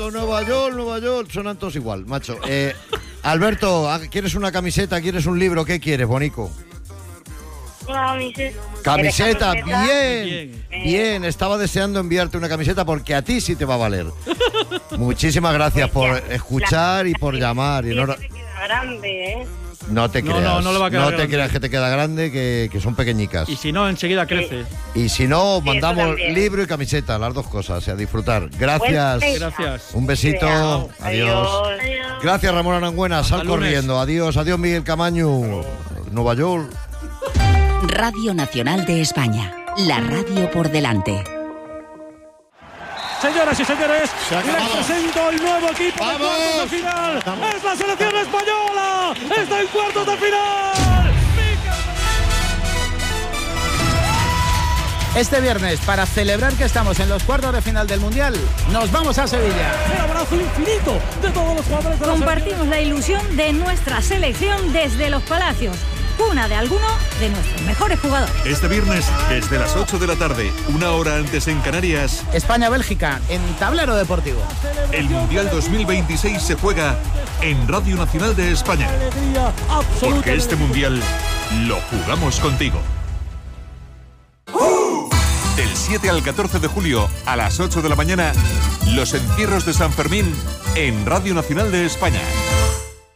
México, Nueva York, suenan todos igual, macho. Alberto, ¿quieres una camiseta? ¿Quieres un libro? ¿Qué quieres, bonico? Una Camiseta, bien. Estaba deseando enviarte una camiseta porque a ti sí te va a valer. Muchísimas gracias por escuchar y por llamar. Y no te queda grande, ¿eh? No te creas, no le va a quedar grande. Te creas que te queda grande, que son pequeñicas. Y si no, enseguida crece. Y si no, mandamos libro y camiseta, las dos cosas, a disfrutar. Gracias. Gracias. Un besito. Adiós. Gracias, Ramón Arangüena. Sal lunes. corriendo. Adiós, Miguel Camaño. Nueva York. Radio Nacional de España. La radio por delante. Señoras y señores, les presento el nuevo equipo de cuartos de final. ¡Es la selección española! ¡Está en cuartos de final! Este viernes, para celebrar que estamos en los cuartos de final del Mundial, nos vamos a Sevilla. El abrazo infinito de todos los jugadores de la Compartimos la ilusión de nuestra selección desde los Palacios, cuna de alguno de nuestros mejores jugadores. Este viernes, desde las 8 de la tarde, una hora antes en Canarias, España-Bélgica, en Tablero Deportivo. el Mundial 2026 se juega en Radio Nacional de España. Porque este Mundial lo jugamos contigo. Del 7 al 14 de julio, a las 8 de la mañana, los encierros de San Fermín en Radio Nacional de España.